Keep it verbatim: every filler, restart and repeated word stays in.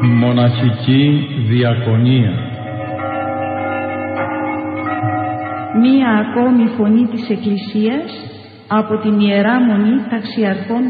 Μοναχική διακονία. Μία ακόμη φωνή της Εκκλησίας από την Ιερά Μονή Ταξιαρχών